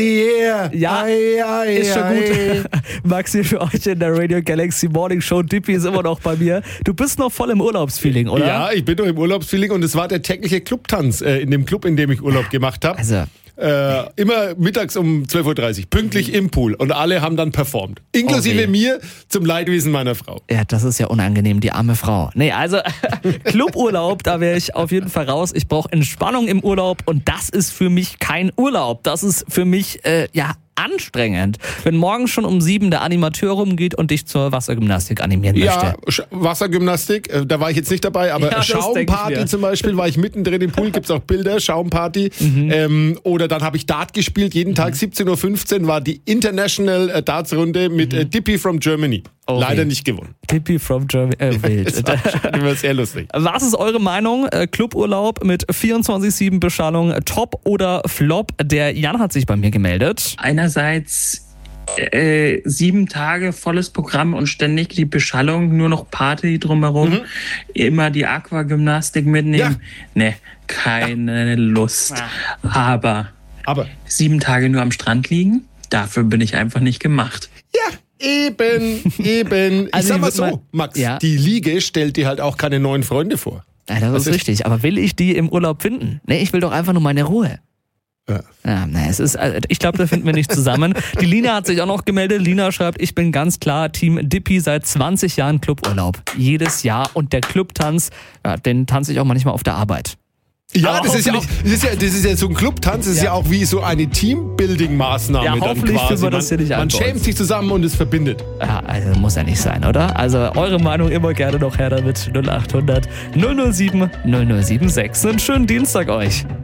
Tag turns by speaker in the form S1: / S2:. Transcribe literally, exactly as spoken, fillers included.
S1: Yeah.
S2: Ja,
S1: ja,
S2: ist schon
S1: ja,
S2: gut. Max hier für euch in der Radio Galaxy Morning Show. Dippy ist immer noch bei mir. Du bist noch voll im Urlaubsfeeling, oder?
S1: Ja, ich bin noch im Urlaubsfeeling und es war der tägliche Clubtanz äh, in dem Club, in dem ich Urlaub gemacht habe.
S2: Also...
S1: Äh, immer mittags um zwölf Uhr dreißig, pünktlich im Pool. Und alle haben dann performt. Inklusive
S2: okay.
S1: mir, zum Leidwesen meiner Frau.
S2: Ja, das ist ja unangenehm, die arme Frau. Nee, also Cluburlaub, da wäre ich auf jeden Fall raus. Ich brauche Entspannung im Urlaub und das ist für mich kein Urlaub. Das ist für mich, äh, ja, anstrengend. Wenn morgen schon um sieben der Animateur rumgeht und dich zur Wassergymnastik animieren
S1: ja,
S2: möchte.
S1: Ja, Wassergymnastik, äh, da war ich jetzt nicht dabei, aber
S2: ja,
S1: Schaumparty zum Beispiel, war ich mittendrin im Pool, gibt's auch Bilder, Schaumparty. Mhm. Ähm, oder dann habe ich Dart gespielt, jeden Tag mhm. siebzehn Uhr fünfzehn war die International äh, Darts-Runde mit mhm. äh, Dippy from Germany. Okay. Leider nicht gewonnen.
S2: Dippy from Germany, äh, wild.
S1: Das war immer sehr lustig.
S2: Was ist eure Meinung? Cluburlaub mit vierundzwanzig sieben Beschallung, Top oder Flop? Der Jan hat sich bei mir gemeldet.
S3: Einerseits äh, sieben Tage volles Programm und ständig die Beschallung, nur noch Party drumherum, mhm. immer die Aquagymnastik mitnehmen. Ja. Ne, keine ja. Lust. Ja. Aber,
S1: Aber
S3: sieben Tage nur am Strand liegen, dafür bin ich einfach nicht gemacht.
S1: Ja. Eben, eben. Ich
S2: also
S1: sag mal so, Max,
S2: ja.
S1: die Liege stellt dir halt auch keine neuen Freunde vor.
S2: Ja, das
S1: also
S2: ist richtig. Aber will ich die im Urlaub finden? Nee, ich will doch einfach nur meine Ruhe.
S1: Ja.
S2: Ja, nee, es ist, ich glaube, da finden wir nicht zusammen. Die Lina hat sich auch noch gemeldet. Lina schreibt, ich bin ganz klar Team Dippy, seit zwanzig Jahren Cluburlaub. Jedes Jahr. Und der Clubtanz, ja, den tanze ich auch manchmal auf der Arbeit.
S1: Ja, das ist ja, auch, das ist ja, das ist ja so ein Clubtanz, das ist ja. ja auch wie so eine Teambuilding-Maßnahme
S2: ja,
S1: dann quasi.
S2: Wir das hier nicht
S1: man man schämt sich zusammen und es verbindet.
S2: Ja, also muss ja nicht sein, oder? Also eure Meinung immer gerne noch her damit. null acht hundert null null sieben null null sieben sechs. Einen schönen Dienstag euch.